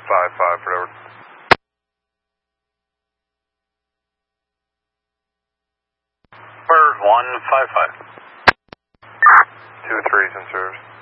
5-5 for Edward. Bird 155. 2-3's in service.